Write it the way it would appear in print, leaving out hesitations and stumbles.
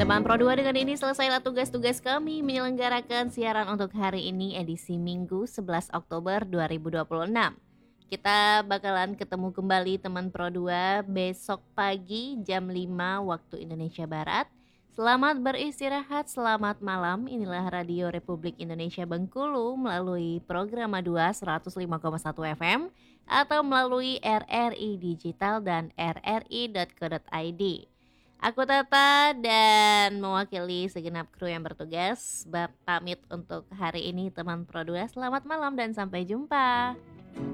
Teman Pro 2, dengan ini selesailah tugas-tugas kami menyelenggarakan siaran untuk hari ini edisi Minggu 11 Oktober 2026. Kita bakalan ketemu kembali teman Pro 2 besok pagi jam 5 waktu Indonesia Barat. Selamat beristirahat, selamat malam. Inilah Radio Republik Indonesia Bengkulu melalui program A2 105,1 FM atau melalui RRI Digital dan rri.co.id. Aku Tata dan mewakili segenap kru yang bertugas pamit untuk hari ini teman Pro 2. Selamat malam dan sampai jumpa.